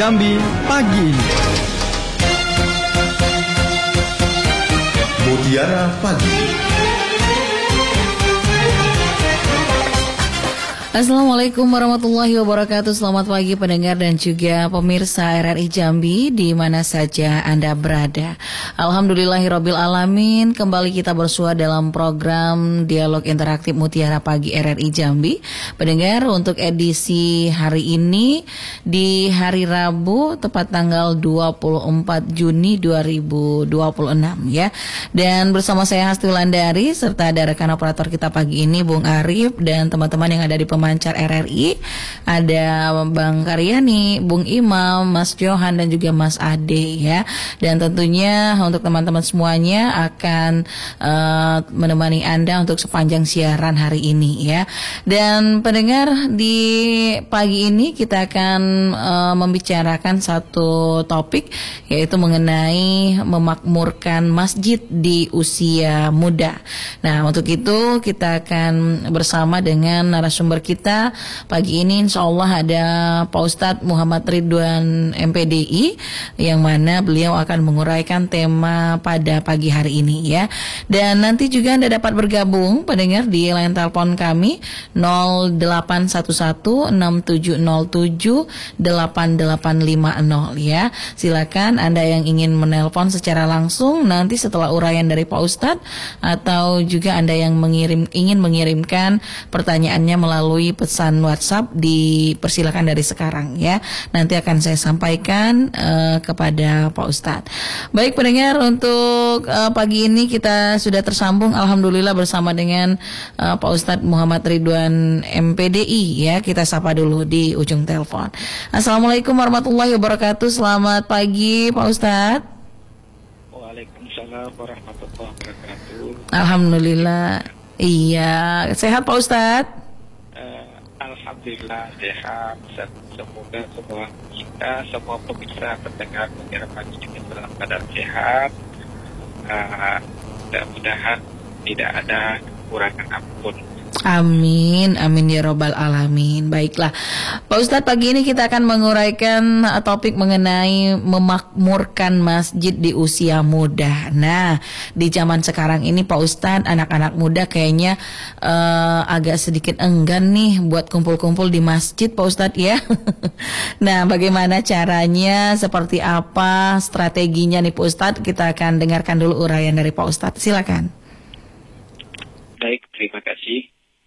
Jambi pagi ini. Mutiara Pagi. Assalamualaikum warahmatullahi wabarakatuh. Selamat pagi pendengar dan juga pemirsa RRI Jambi di mana saja Anda berada. Alhamdulillahirabbil alamin. Kembali kita bersua dalam program Dialog Interaktif Mutiara Pagi RRI Jambi. Pendengar, untuk edisi hari ini di hari Rabu tepat tanggal 24 Juni 2026 ya. Dan bersama saya Hasti Wulandari serta ada rekan operator kita pagi ini Bung Arif dan teman-teman yang ada di pemancar RRI, ada Bang Karyani, Bung Imam, Mas Johan dan juga Mas Ade ya. Dan tentunya untuk teman-teman semuanya akan menemani Anda untuk sepanjang siaran hari ini ya. Dan pendengar, di pagi ini kita akan membicarakan satu topik, yaitu mengenai memakmurkan masjid di usia muda. Nah, untuk itu kita akan bersama dengan narasumber kita pagi ini, insya Allah ada Pak Ustadz Muhammad Ridwan MPDI, yang mana beliau akan menguraikan tema pada pagi hari ini ya. Dan nanti juga Anda dapat bergabung pendengar di line telepon kami 081167078850 ya. Silakan Anda yang ingin menelpon secara langsung nanti setelah uraian dari Pak Ustadz, atau juga Anda yang ingin mengirimkan pertanyaannya melalui pesan WhatsApp, dipersilakan dari sekarang ya. Nanti akan saya sampaikan kepada Pak Ustadz. Baik pendengar, untuk pagi ini kita sudah tersambung alhamdulillah bersama dengan Pak Ustadz Muhammad Ridwan MPDI ya. Kita sapa dulu di ujung telepon. Assalamualaikum warahmatullahi wabarakatuh. Selamat pagi Pak Ustadz. Waalaikumsalam warahmatullahi wabarakatuh. Alhamdulillah. Iya, sehat Pak Ustadz? Alhamdulillah sehat. Semoga semua kita, semua pemirsa pendengar Mutiara Pagi ini dalam keadaan sehat. Mudah-mudahan tidak ada kekurangan apapun. Amin, amin ya robbal alamin. Baiklah Pak Ustadz, pagi ini kita akan menguraikan topik mengenai memakmurkan masjid di usia muda. Nah, di zaman sekarang ini Pak Ustadz, anak-anak muda kayaknya agak sedikit enggan nih buat kumpul-kumpul di masjid Pak Ustadz ya. Nah, bagaimana caranya, seperti apa strateginya nih Pak Ustadz? Kita akan dengarkan dulu uraian dari Pak Ustadz. Silakan. Baik, terima kasih.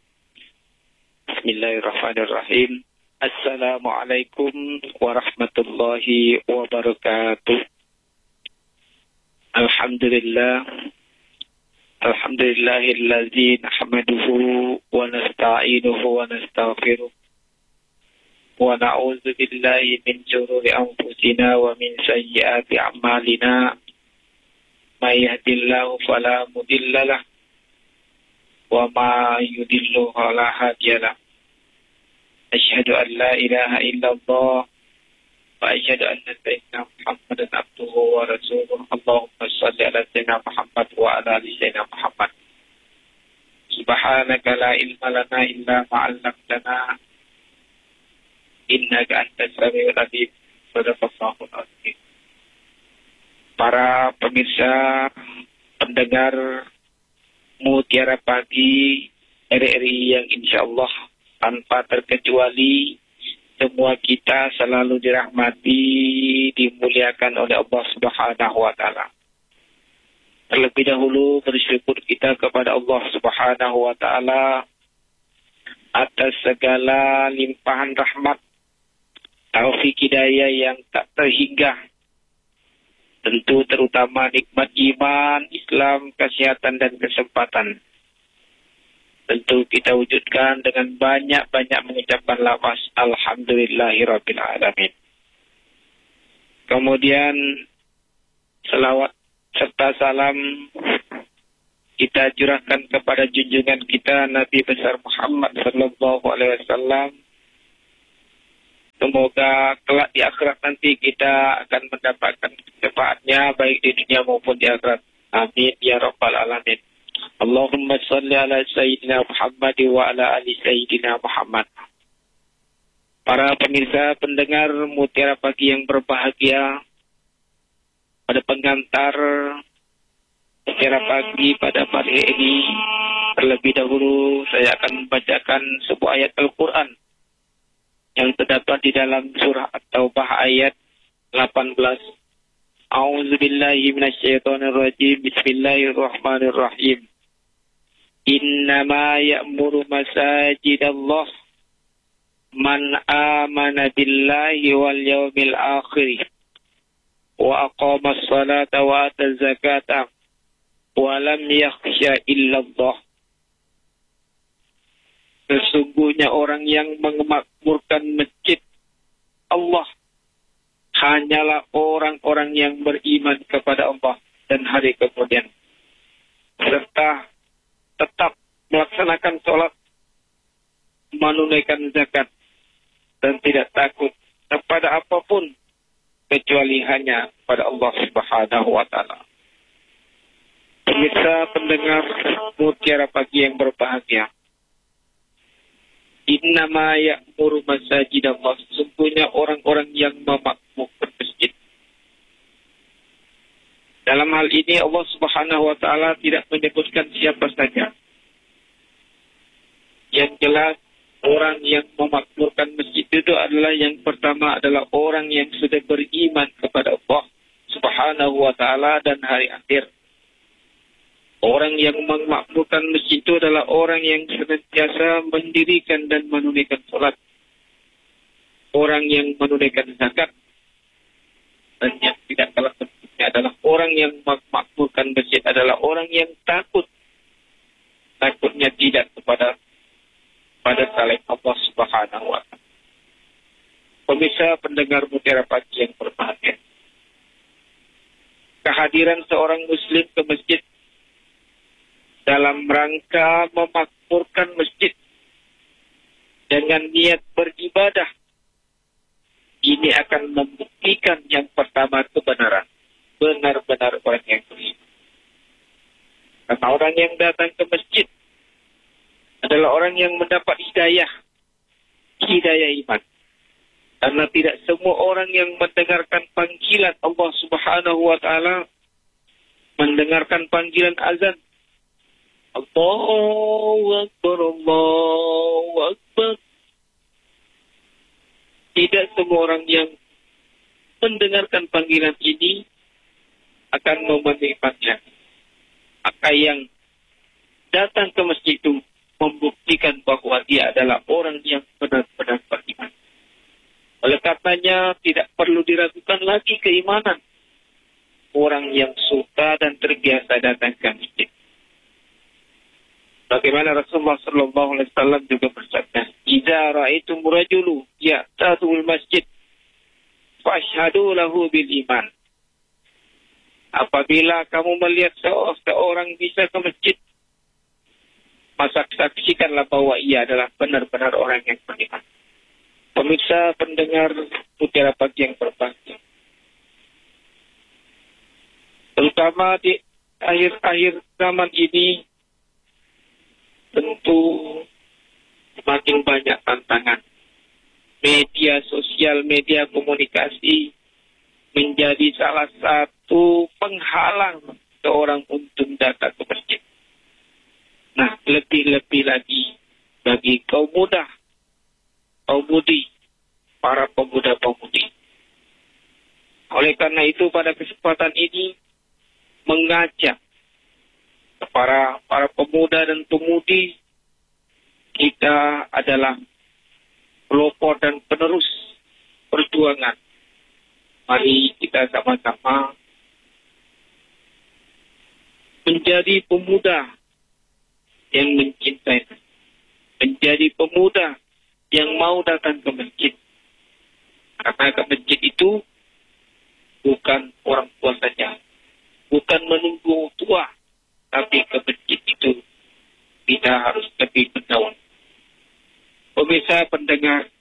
Bismillahirrahmanirrahim. Assalamualaikum warahmatullahi wabarakatuh. Alhamdulillahilladzi nahmaduhu wa nasta'inuhu wa nastaghfiruh. Wa na'udzu billahi min shururi anfusina wa min sayyiati a'malina. May yahdihillahu fala mudilla lahu wa ma yudillu fala hadiya lahu. Asyhadu an la ilaha illallah wa asyhadu anna sayyidina Muhammadan abduhu wa rasuluh. Allahumma shalli ala sayyidina Muhammad wa ala ali sayyidina Muhammad. Subhanaka la ilma lana illa ma 'allamtana innaka antas samiul alim. Shadaqallahu al-azim. Para pemirsa, pendengar Mutiara Pagi RRI yang insya Allah tanpa terkecuali semua kita selalu dirahmati, dimuliakan oleh Allah Subhanahu wa Ta'ala. Terlebih dahulu bersyukur kita kepada Allah Subhanahu wa Ta'ala atas segala limpahan rahmat, taufik hidayah yang tak terhingga. Tentu terutama nikmat iman, Islam, kesehatan dan kesempatan. Tentu kita wujudkan dengan banyak-banyak mengucapkan lafaz Alhamdulillahirabbil alamin. Kemudian selawat serta salam kita curahkan kepada junjungan kita Nabi besar Muhammad sallallahu alaihi wasallam. Semoga kelak di akhirat nanti kita akan mendapatkan manfaatnya baik di dunia maupun di akhirat. Amin ya rabbal alamin. Allahumma salli ala sayyidina Muhammad wa ala ali sayyidina Muhammad. Para pemirsa pendengar Mutiara Pagi yang berbahagia, pada pengantar Mutiara Pagi pada pagi ini, terlebih dahulu saya akan membacakan sebuah ayat Al-Quran yang terdapat di dalam surah At-Taubah ayat 18. A'udzubillahi minasyaitonirrajim. Bismillahirrahmanirrahim. Innama ya'muru masajidallah man amana billahi wal yawmil akhir wa aqama as-salata wa ata az-zakata wa lam yakhsha illallah. Sesungguhnya orang yang memakmurkan masjid Allah hanyalah orang-orang yang beriman kepada Allah dan hari kemudian, serta tetap melaksanakan sholat, menunaikan zakat, dan tidak takut kepada apapun kecuali hanya pada Allah Subhanahu wa Ta'ala. Pemirsa pendengar Mutiara Pagi yang berbahagia, innama ya'muru masajidallah, sesungguhnya orang-orang yang memakmurkan masjid. Dalam hal ini Allah Subhanahu wa Ta'ala tidak menyebutkan siapa saja. Yang jelas orang yang memakmurkan masjid itu adalah yang pertama adalah orang yang sudah beriman kepada Allah Subhanahu wa Ta'ala dan hari akhir. Orang yang memakmurkan masjid itu adalah orang yang senantiasa mendirikan dan menunaikan sholat. Orang yang menunaikan zakat. Dan yang tidak kalah pentingnya adalah orang yang memakmurkan masjid adalah orang yang takut. Takutnya tidak pada selain Allah Subhanahu wa Ta'ala. Pemirsa pendengar Mutiara Pagi yang berbahagia, kehadiran seorang muslim ke masjid dalam rangka memakmurkan masjid dengan niat beribadah, ini akan membuktikan yang pertama kebenaran, benar-benar orang yang beriman. Karena orang yang datang ke masjid adalah orang yang mendapat hidayah iman. Karena tidak semua orang yang mendengarkan panggilan Allah Subhanahu wa Ta'ala, mendengarkan panggilan azan, Allahu Akbar, Allahu Akbar. Tidak semua orang yang mendengarkan panggilan ini akan memenuhinya. Maka yang datang ke masjid itu membuktikan bahwa dia adalah orang yang benar-benar beriman. Oleh karenanya tidak perlu diragukan lagi keimanan orang yang suka dan terbiasa datang ke masjid. Bagaimana Rasulullah sallallahu alaihi wasallam juga bersabda, "Idza ra'aitum rajulu ya'tatul masjid fashhadu lahu bil iman." Apabila kamu melihat seorang bisa ke masjid, maka saksikanlah bahwa ia adalah benar-benar orang yang beriman. Pemirsa pendengar Mutiara Pagi yang berbahagia, terutama di akhir-akhir zaman ini, tentu semakin banyak tantangan. Media sosial, media komunikasi menjadi salah satu penghalang seorang untuk datang ke masjid. Nah, lebih-lebih lagi bagi kaum muda, kaum mudi, para pemuda-pemudi. Oleh karena itu pada kesempatan ini mengajak para pemuda dan pemudi, kita adalah pelopor dan penerus perjuangan. Mari kita sama-sama menjadi pemuda yang mencintai, menjadi pemuda yang mau datang ke masjid. Karena ke masjid itu bukan orang tua saja, bukan menunggu tua, tapi ke masjid itu kita harus lebih mendalam. Pemirsa pendengar